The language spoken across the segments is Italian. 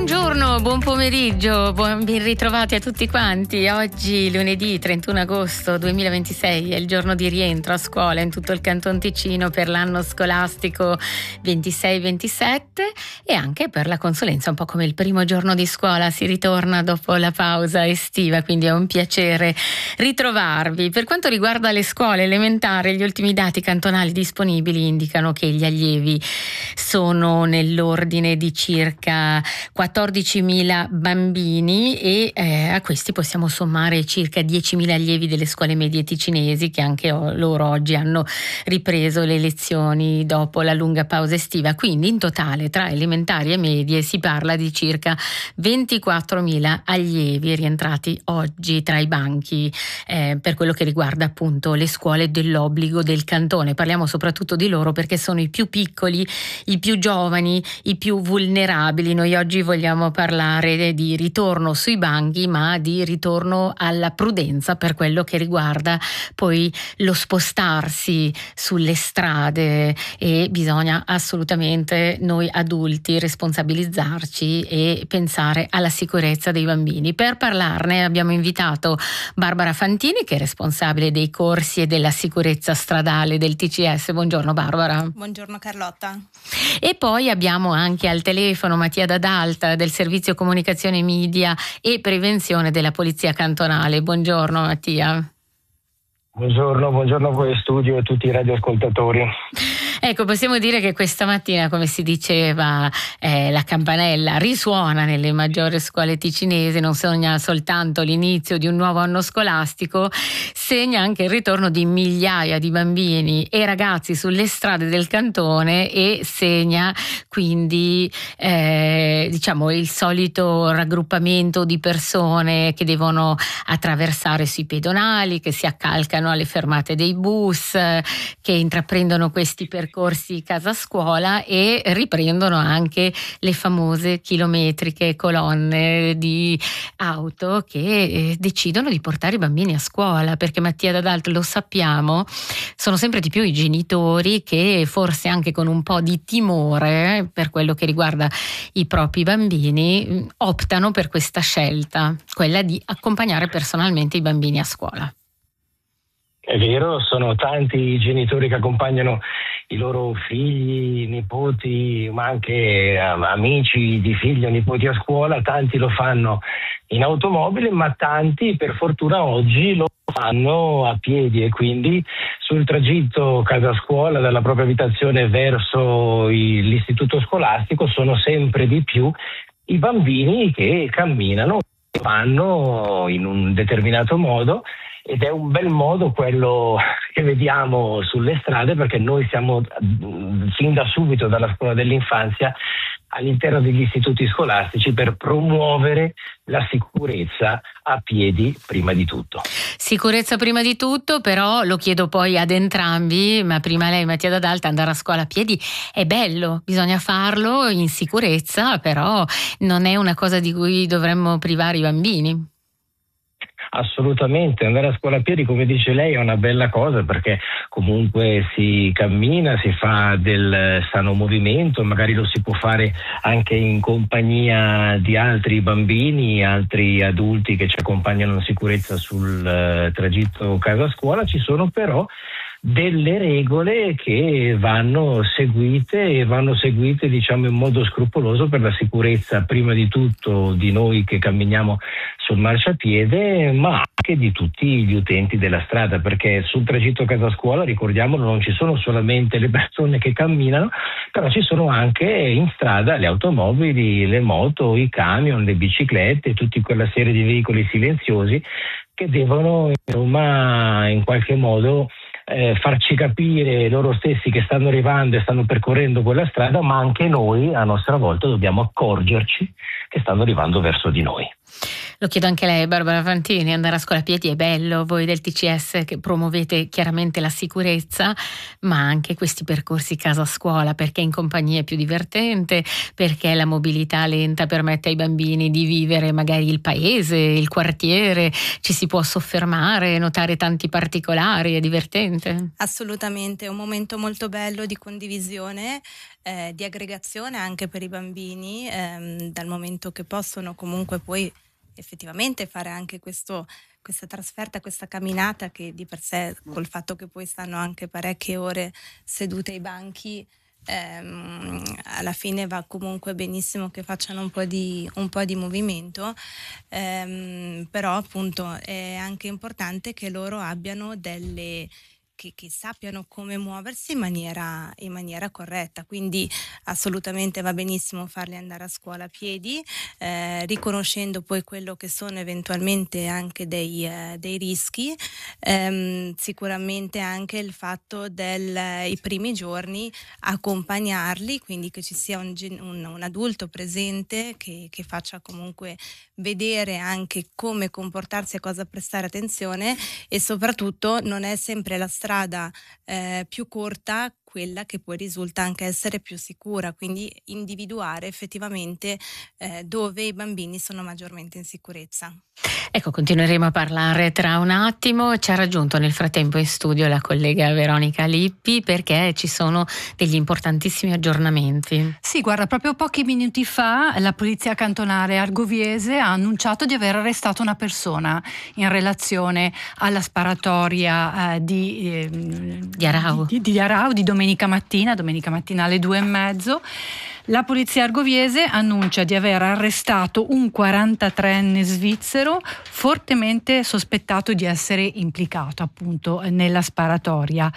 Buongiorno, buon pomeriggio, ben ritrovati a tutti quanti. Oggi lunedì 31 agosto 2026 è il giorno di rientro a scuola in tutto il Canton Ticino per l'anno scolastico 26-27 e anche per la consulenza, un po' come il primo giorno di scuola. Si ritorna dopo la pausa estiva, quindi è un piacere ritrovarvi. Per quanto riguarda le scuole elementari, gli ultimi dati cantonali disponibili indicano che gli allievi sono nell'ordine di circa 14.000 bambini e a questi possiamo sommare circa 10.000 allievi delle scuole medie ticinesi, che anche loro oggi hanno ripreso le lezioni dopo la lunga pausa estiva. Quindi in totale tra elementari e medie si parla di circa 24.000 allievi rientrati oggi tra i banchi per quello che riguarda appunto le scuole dell'obbligo del cantone. Parliamo soprattutto di loro perché sono i più piccoli, i più giovani, i più vulnerabili. Noi oggi vogliamo parlare di ritorno sui banchi, ma di ritorno alla prudenza per quello che riguarda poi lo spostarsi sulle strade, e bisogna assolutamente noi adulti responsabilizzarci e pensare alla sicurezza dei bambini. Per parlarne abbiamo invitato Barbara Fantini, che è responsabile dei corsi e della sicurezza stradale del TCS. Buongiorno Barbara. Buongiorno Carlotta. E poi abbiamo anche al telefono Mattia D'Adalta del Servizio Comunicazione Media e Prevenzione della Polizia Cantonale. Buongiorno Mattia. Buongiorno a voi studio e a tutti i radioascoltatori. Ecco, possiamo dire che questa mattina, come si diceva, la campanella risuona nelle maggiori scuole ticinesi. Non segna soltanto l'inizio di un nuovo anno scolastico, segna anche il ritorno di migliaia di bambini e ragazzi sulle strade del cantone e segna quindi il solito raggruppamento di persone che devono attraversare sui pedonali, che si accalcano alle fermate dei bus, che intraprendono questi percorsi casa-scuola e riprendono anche le famose chilometriche colonne di auto che decidono di portare i bambini a scuola, perché Mattia D'Adalto, lo sappiamo, sono sempre di più i genitori che forse anche con un po' di timore per quello che riguarda i propri bambini optano per questa scelta, quella di accompagnare personalmente i bambini a scuola. È vero, sono tanti i genitori che accompagnano i loro figli, nipoti, ma anche amici di figli o nipoti a scuola. Tanti lo fanno in automobile, ma tanti per fortuna oggi lo fanno a piedi, e quindi sul tragitto casa-scuola dalla propria abitazione verso l'istituto scolastico sono sempre di più i bambini che camminano, vanno in un determinato modo. Ed è un bel modo quello che vediamo sulle strade, perché noi siamo fin da subito, dalla scuola dell'infanzia, all'interno degli istituti scolastici per promuovere la sicurezza a piedi prima di tutto. Sicurezza prima di tutto, però lo chiedo poi ad entrambi, ma prima lei Mattia D'Adalta, andare a scuola a piedi è bello, bisogna farlo in sicurezza, però non è una cosa di cui dovremmo privare i bambini. Assolutamente, andare a scuola a piedi, come dice lei, è una bella cosa, perché comunque si cammina, si fa del sano movimento, magari lo si può fare anche in compagnia di altri bambini, altri adulti che ci accompagnano in sicurezza sul tragitto casa-scuola. Ci sono però delle regole che vanno seguite diciamo in modo scrupoloso per la sicurezza prima di tutto di noi che camminiamo sul marciapiede, ma anche di tutti gli utenti della strada, perché sul tragitto casa-scuola, ricordiamolo, non ci sono solamente le persone che camminano, però ci sono anche in strada le automobili, le moto, i camion, le biciclette, tutta quella serie di veicoli silenziosi che devono insomma in qualche modo farci capire loro stessi che stanno arrivando e stanno percorrendo quella strada, ma anche noi a nostra volta dobbiamo accorgerci che stanno arrivando verso di noi. Lo chiedo anche a lei, Barbara Fantini, andare a scuola a piedi è bello, voi del TCS che promuovete chiaramente la sicurezza, ma anche questi percorsi casa-scuola, perché in compagnia è più divertente, perché la mobilità lenta permette ai bambini di vivere magari il paese, il quartiere, ci si può soffermare, notare tanti particolari, è divertente. Assolutamente, è un momento molto bello di condivisione, di aggregazione anche per i bambini, dal momento che possono comunque poi effettivamente fare anche questa trasferta, questa camminata che di per sé, col fatto che poi stanno anche parecchie ore sedute ai banchi, alla fine va comunque benissimo che facciano un po' di movimento, però appunto è anche importante che loro abbiano che sappiano come muoversi in maniera corretta, quindi assolutamente va benissimo farli andare a scuola a piedi, riconoscendo poi quello che sono eventualmente anche dei rischi, sicuramente anche il fatto i primi giorni accompagnarli, quindi che ci sia un adulto presente che faccia comunque vedere anche come comportarsi, a cosa prestare attenzione, e soprattutto non è sempre la strada più corta quella che poi risulta anche essere più sicura, quindi individuare effettivamente dove i bambini sono maggiormente in sicurezza. Ecco, continueremo a parlare tra un attimo. Ci ha raggiunto nel frattempo in studio la collega Veronica Lippi, perché ci sono degli importantissimi aggiornamenti. Sì, guarda, proprio pochi minuti fa la polizia cantonale argoviese ha annunciato di aver arrestato una persona in relazione alla sparatoria di Arau. Di Arau di domenica mattina alle 2:30. La polizia argoviese annuncia di aver arrestato un 43enne svizzero fortemente sospettato di essere implicato appunto nella sparatoria.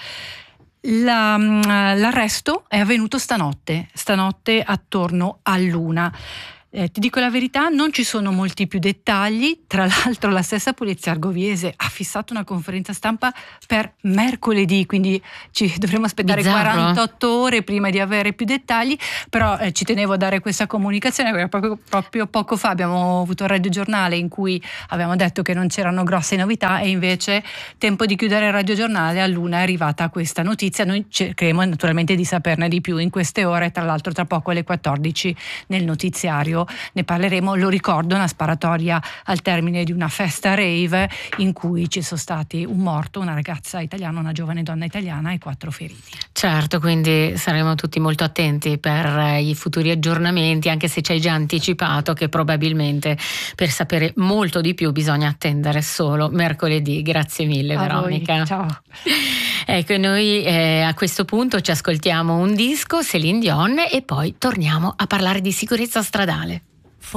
L'arresto è avvenuto stanotte attorno all'1. Ti dico la verità, non ci sono molti più dettagli. Tra l'altro la stessa polizia argoviese ha fissato una conferenza stampa per mercoledì, quindi ci dovremo aspettare Bizzarro. 48 ore prima di avere più dettagli, però ci tenevo a dare questa comunicazione perché proprio poco fa abbiamo avuto il Radio Giornale in cui avevamo detto che non c'erano grosse novità, e invece tempo di chiudere il Radio Giornale all'1 è arrivata questa notizia. Noi cercheremo naturalmente di saperne di più in queste ore, tra l'altro tra poco alle 14 nel notiziario ne parleremo. Lo ricordo, una sparatoria al termine di una festa rave in cui ci sono stati un morto, una ragazza italiana, una giovane donna italiana, e 4 feriti. Certo, quindi saremo tutti molto attenti per i futuri aggiornamenti, anche se ci hai già anticipato che probabilmente per sapere molto di più bisogna attendere solo mercoledì. Grazie mille, Veronica. Ciao. Ecco, noi a questo punto ci ascoltiamo un disco, Céline Dion, e poi torniamo a parlare di sicurezza stradale.